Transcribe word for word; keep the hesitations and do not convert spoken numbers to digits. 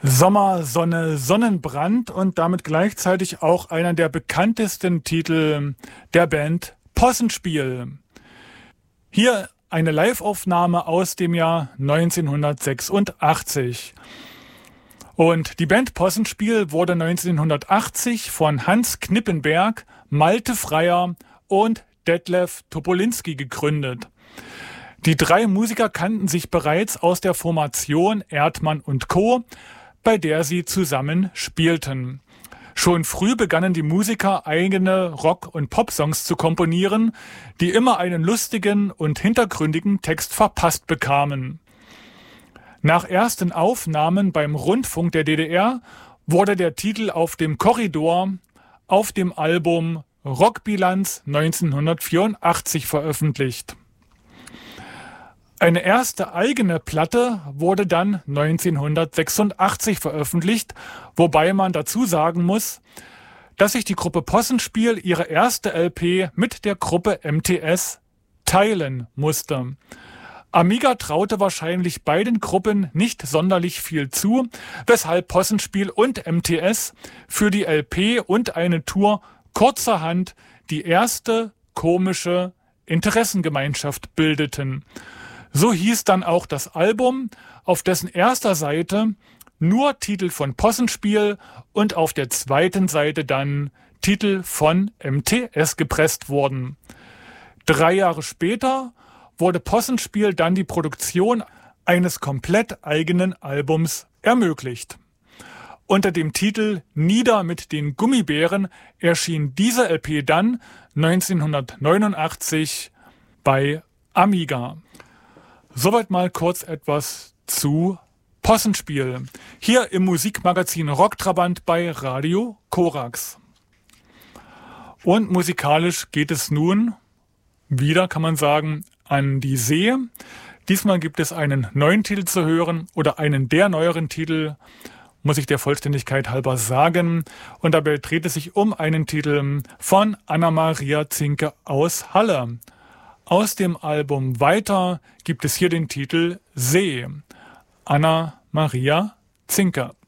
Sommer, Sonne, Sonnenbrand und damit gleichzeitig auch einer der bekanntesten Titel der Band Possenspiel. Hier eine Live-Aufnahme aus dem Jahr neunzehnhundertsechsundachtzig. Und die Band Possenspiel wurde neunzehnhundertachtzig von Hans Knippenberg, Malte Freyer und Detlef Topolinski gegründet. Die drei Musiker kannten sich bereits aus der Formation Erdmann und Co., bei der sie zusammen spielten. Schon früh begannen die Musiker eigene Rock- und Popsongs zu komponieren, die immer einen lustigen und hintergründigen Text verpasst bekamen. Nach ersten Aufnahmen beim Rundfunk der D D R wurde der Titel auf dem Korridor auf dem Album Rockbilanz neunzehnhundertvierundachtzig veröffentlicht. Eine erste eigene Platte wurde dann neunzehnhundertsechsundachtzig veröffentlicht, wobei man dazu sagen muss, dass sich die Gruppe Possenspiel ihre erste L P mit der Gruppe M T S teilen musste. Amiga traute wahrscheinlich beiden Gruppen nicht sonderlich viel zu, weshalb Possenspiel und M T S für die L P und eine Tour kurzerhand die erste komische Interessengemeinschaft bildeten. So hieß dann auch das Album, auf dessen erster Seite nur Titel von Possenspiel und auf der zweiten Seite dann Titel von M T S gepresst wurden. Drei Jahre später wurde Possenspiel dann die Produktion eines komplett eigenen Albums ermöglicht. Unter dem Titel Nieder mit den Gummibären erschien diese L P dann neunzehnhundertneunundachtzig bei Amiga. Soweit mal kurz etwas zu Possenspiel. Hier im Musikmagazin Rocktrabant bei Radio Korax. Und musikalisch geht es nun wieder, kann man sagen, an die See. Diesmal gibt es einen neuen Titel zu hören oder einen der neueren Titel, muss ich der Vollständigkeit halber sagen. Und dabei dreht es sich um einen Titel von Anna-Maria Zinke aus Halle. Aus dem Album Weiter gibt es hier den Titel See. Anna-Maria Zinke.